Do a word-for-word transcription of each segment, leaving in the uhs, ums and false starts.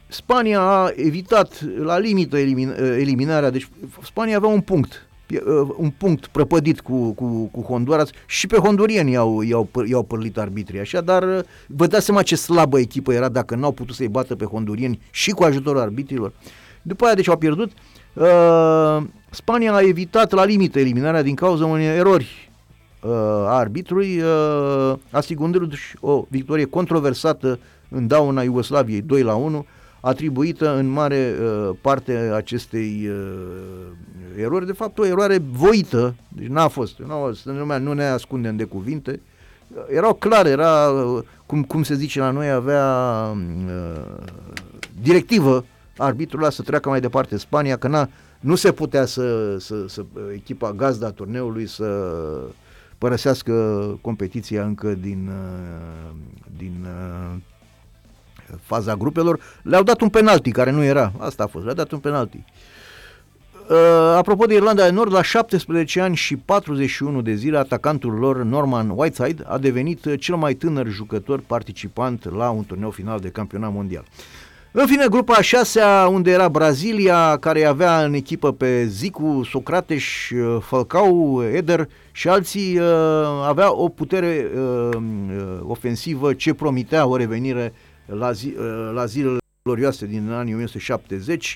Spania a evitat la limită elimin, eliminarea, deci Spania avea un punct, un punct prăpădit cu, cu, cu Honduras și pe hondurieni i-au, i-au, i-au părlit arbitrii, așa, dar vă dați seama ce slabă echipă era dacă n-au putut să-i bată pe hondurieni și cu ajutorul arbitrilor. După aia, deci, au pierdut. Uh, Spania a evitat la limită eliminarea din cauza unei erori uh, a arbitrului, uh, asigurându-și o victorie controversată în dauna Iugoslaviei doi la unu, atribuită în mare uh, parte acestei uh, erori, de fapt o eroare voită, deci n-a fost, nu, nu ne ascundem de cuvinte, erau clare, era, uh, cum, cum se zice la noi, avea uh, directivă arbitrul ăla să treacă mai departe Spania, că n-a, nu se putea să, să, să echipa gazda turneului să părăsească competiția încă din, din faza grupelor. Le-au dat un penalti care nu era, asta a fost, le-au dat un penalti. Apropo de Irlanda de Nord, la șaptesprezece ani și patruzeci și unu de zile, atacantul lor, Norman Whiteside, a devenit cel mai tânăr jucător participant la un turneu final de campionat mondial. În fine, grupa a șasea, unde era Brazilia, care avea în echipă pe Zico, Socrates, Falcao, Eder și alții, avea o putere ofensivă ce promitea o revenire la, zi, la zilele glorioase din anii o mie nouă sute șaptezeci,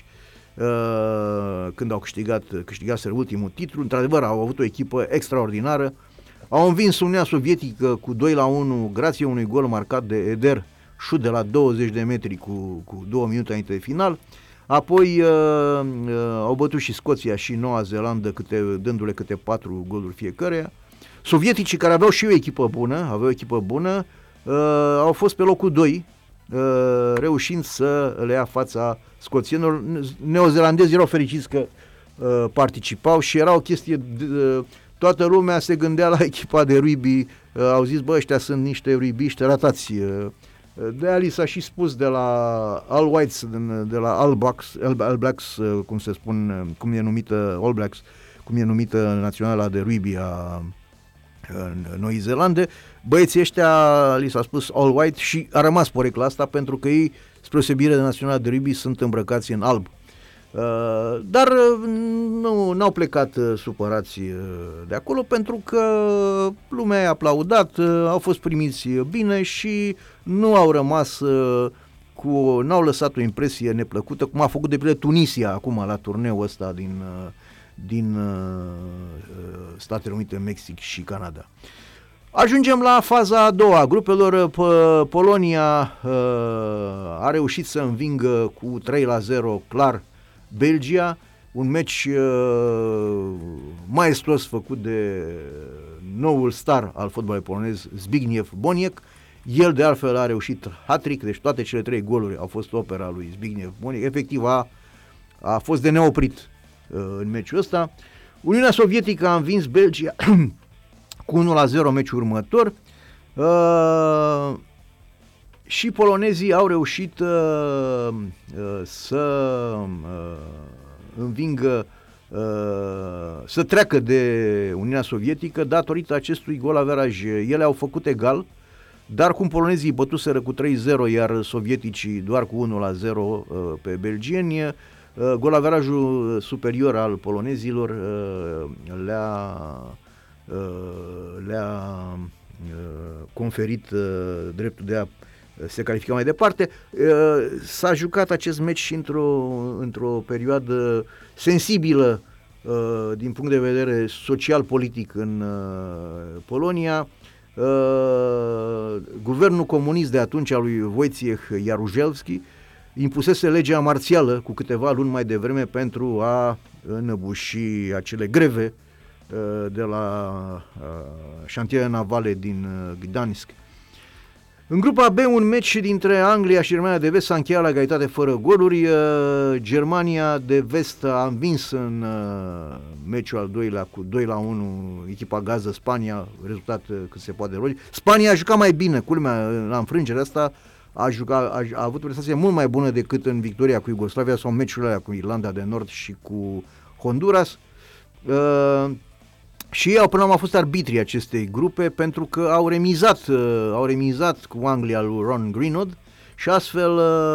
când au câștigat, câștigaseră ultimul titlu. Într-adevăr, au avut o echipă extraordinară. Au învins Uniunea Sovietică cu doi la unu grație unui gol marcat de Eder, șut de la douăzeci de metri cu, cu două minute înainte de final. Apoi uh, uh, au bătut și Scoția și Noua Zeelandă, câte, dându-le câte patru goluri fiecăreia. Sovieticii, care aveau și o echipă bună, aveau o echipă bună, uh, au fost pe locul doi, uh, reușind să le ia fața scoțienilor. Neozeelandezii erau fericiți că uh, participau și era o chestie... Uh, toată lumea se gândea la echipa de rugby, uh, au zis, bă, ăștia sunt niște rugbiști ratați. Uh, De aia li s-a și spus de la All Whites, de la All Blacks, All Blacks, cum se spun, cum e numită All Blacks, cum e numită naționala de rugby a Noii Zeelande, băieții ăștia li s-a spus All White și a rămas porecla asta pentru că ei, spre osebire de naționala de rugby, sunt îmbrăcați în alb. Uh, dar nu n-au plecat uh, supărați uh, de acolo, pentru că lumea i-a aplaudat, uh, au fost primiți bine și nu au rămas uh, cu, n-au lăsat o impresie neplăcută, cum a făcut de pildă Tunisia acum la turneul ăsta din, uh, din uh, Statele Unite, Mexic și Canada. Ajungem la faza a doua a grupelor. P- Polonia uh, a reușit să învingă cu trei la zero clar Belgia, un meci uh, maestos făcut de noul star al fotbalului polonez, Zbigniew Boniek. El de altfel a reușit hat-trick, deci toate cele trei goluri au fost opera lui Zbigniew Boniek. Efectiv a, a fost de neoprit uh, în meciul ăsta. Uniunea Sovietică a învins Belgia cu unu la zero meciul următor. Uh, Și polonezii au reușit uh, uh, să uh, învingă, uh, să treacă de Uniunea Sovietică datorită acestui gol averaj. Ele au făcut egal, dar cum polonezii bătuseră cu trei zero, iar sovieticii doar cu unu la zero uh, pe belgieni, uh, gol averajul superior al polonezilor uh, le-a, uh, le-a uh, conferit uh, dreptul de a se califica mai departe. S-a jucat acest meci și într-o, într-o perioadă sensibilă din punct de vedere social-politic în Polonia. Guvernul comunist de atunci al lui Wojciech Jaruzelski impusese legea marțială cu câteva luni mai devreme pentru a înăbuși acele greve de la șantierele navale din Gdansk. În grupa B, un meci dintre Anglia și Germania de Vest s-a încheiat la egalitate fără goluri. Germania de Vest a învins în meciul al doilea cu doi la unu echipa gazdă Spania, rezultat cât se poate rogi. Spania a jucat mai bine, culmea, la înfrângerea asta a, jucat, a, a avut o prestație mult mai bună decât în victoria cu Iugoslavia sau meciurile alea cu Irlanda de Nord și cu Honduras. Uh, Și ei au, până la urmă, au fost arbitrii acestei grupe pentru că au remizat, uh, au remizat cu Anglia lui Ron Greenwood și astfel uh,